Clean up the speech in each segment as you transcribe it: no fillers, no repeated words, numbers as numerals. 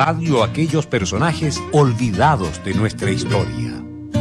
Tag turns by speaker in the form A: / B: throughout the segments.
A: radio aquellos personajes olvidados de nuestra historia.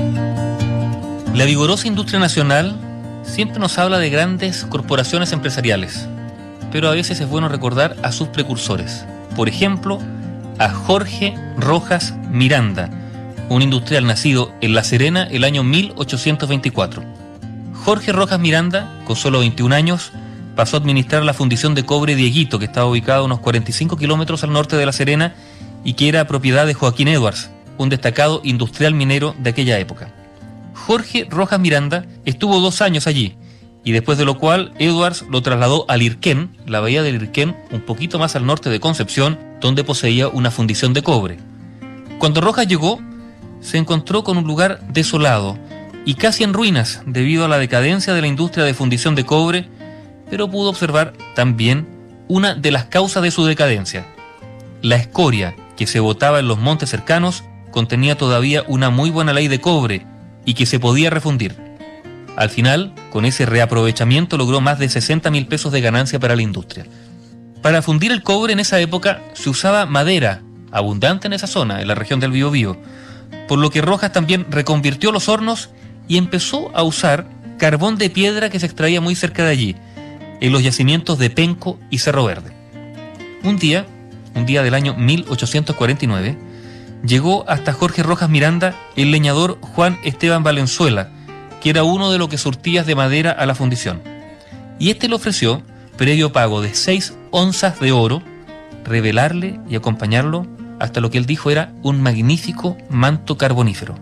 B: La vigorosa industria nacional siempre nos habla de grandes corporaciones empresariales, pero a veces es bueno recordar a sus precursores. Por ejemplo, a Jorge Rojas Miranda, un industrial nacido en La Serena el año 1824. Jorge Rojas Miranda, con solo 21 años, pasó a administrar la fundición de cobre Dieguito, que estaba ubicada a unos 45 kilómetros al norte de La Serena y que era propiedad de Joaquín Edwards, un destacado industrial minero de aquella época. Jorge Rojas Miranda estuvo 2 años allí, y después de lo cual Edwards lo trasladó a Lirquén, la bahía de Lirquén, un poquito más al norte de Concepción, donde poseía una fundición de cobre. Cuando Rojas llegó, se encontró con un lugar desolado y casi en ruinas debido a la decadencia de la industria de fundición de cobre, pero pudo observar también una de las causas de su decadencia. La escoria que se botaba en los montes cercanos contenía todavía una muy buena ley de cobre y que se podía refundir. Al final, con ese reaprovechamiento logró más de 60.000 pesos de ganancia para la industria. Para fundir el cobre en esa época se usaba madera, abundante en esa zona, en la región del Biobío, por lo que Rojas también reconvirtió los hornos y empezó a usar carbón de piedra que se extraía muy cerca de allí, en los yacimientos de Penco y Cerro Verde. Un día del año 1849, llegó hasta Jorge Rojas Miranda el leñador Juan Esteban Valenzuela, que era uno de los que surtía de madera a la fundición. Y este le ofreció, previo pago de 6 onzas de oro, revelarle y acompañarlo hasta lo que él dijo era un magnífico manto carbonífero.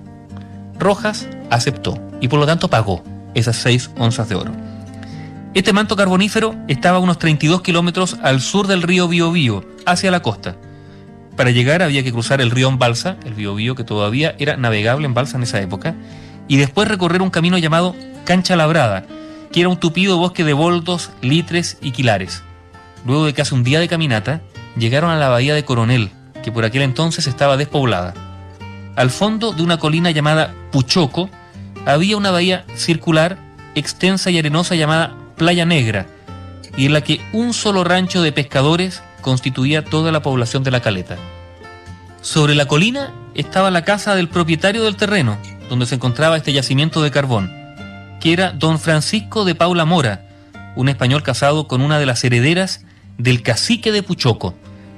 B: Rojas aceptó y por lo tanto pagó esas 6 onzas de oro. Este manto carbonífero estaba a unos 32 kilómetros al sur del río Biobío, hacia la costa. Para llegar había que cruzar el río en balsa, el Biobío, que todavía era navegable en balsa en esa época, y después recorrer un camino llamado Cancha Labrada, que era un tupido bosque de boldos, litres y quilares. Luego de casi un día de caminata, llegaron a la bahía de Coronel, que por aquel entonces estaba despoblada. Al fondo de una colina llamada Puchoco, había una bahía circular, extensa y arenosa llamada Playa Negra, y en la que un solo rancho de pescadores constituía toda la población de la caleta. Sobre la colina estaba la casa del propietario del terreno, donde se encontraba este yacimiento de carbón, que era don Francisco de Paula Mora, un español casado con una de las herederas del cacique de Puchoco.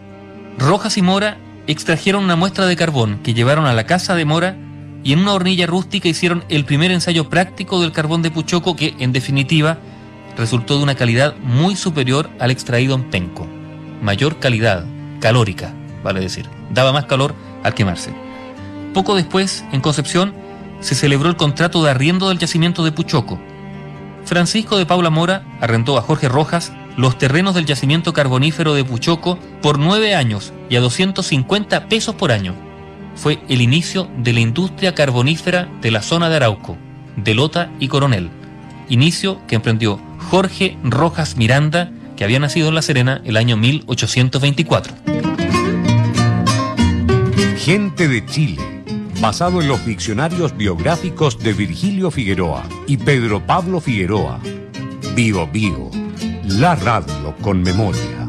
B: Rojas y Mora extrajeron una muestra de carbón que llevaron a la casa de Mora y en una hornilla rústica hicieron el primer ensayo práctico del carbón de Puchoco que, en definitiva, resultó de una calidad muy superior al extraído en Penco. Mayor calidad, calórica, vale decir, daba más calor al quemarse. Poco después, en Concepción, se celebró el contrato de arriendo del yacimiento de Puchoco. Francisco de Paula Mora arrendó a Jorge Rojas los terrenos del yacimiento carbonífero de Puchoco por 9 años y a 250 pesos por año. Fue el inicio de la industria carbonífera de la zona de Arauco, de Lota y Coronel. Inicio que emprendió Jorge Rojas Miranda, que había nacido en La Serena el año 1824.
A: Gente de Chile, basado en los diccionarios biográficos de Virgilio Figueroa y Pedro Pablo Figueroa. Biobío, la radio con memoria.